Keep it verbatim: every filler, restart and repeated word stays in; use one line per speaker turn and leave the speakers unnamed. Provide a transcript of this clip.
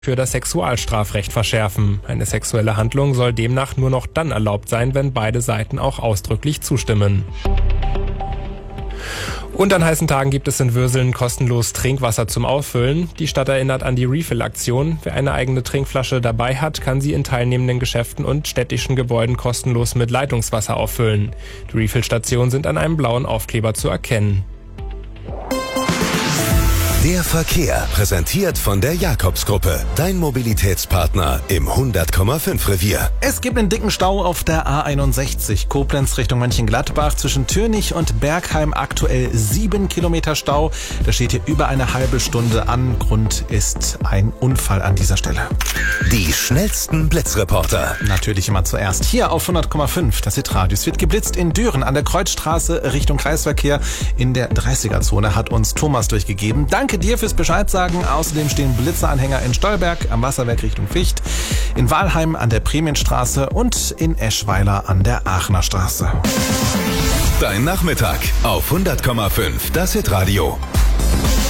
für das Sexualstrafrecht verschärfen. Eine sexuelle Handlung soll demnach nur noch dann erlaubt sein, wenn beide Seiten auch ausdrücklich zustimmen. Und an heißen Tagen gibt es in Würseln kostenlos Trinkwasser zum Auffüllen. Die Stadt erinnert an die Refill-Aktion. Wer eine eigene Trinkflasche dabei hat, kann sie in teilnehmenden Geschäften und städtischen Gebäuden kostenlos mit Leitungswasser auffüllen. Die Refill-Stationen sind an einem blauen Aufkleber zu erkennen.
Der Verkehr, präsentiert von der Jakobsgruppe, dein Mobilitätspartner im hundert Komma fünf Revier.
Es gibt einen dicken Stau auf der A einundsechzig, Koblenz Richtung Mönchengladbach, zwischen Türnich und Bergheim aktuell sieben Kilometer Stau. Da steht hier über eine halbe Stunde an. Grund ist ein Unfall an dieser Stelle.
Die schnellsten Blitzreporter.
Natürlich immer zuerst hier auf hundert Komma fünf. Das Hitradio. Es wird geblitzt in Düren an der Kreuzstraße Richtung Kreisverkehr in der dreißiger-Zone, hat uns Thomas durchgegeben. Danke dir fürs Bescheid sagen. Außerdem stehen Blitzeranhänger in Stolberg am Wasserwerk Richtung Ficht, in Walheim an der Prämienstraße und in Eschweiler an der Aachener Straße.
Dein Nachmittag auf hundert Komma fünf. Das Hitradio.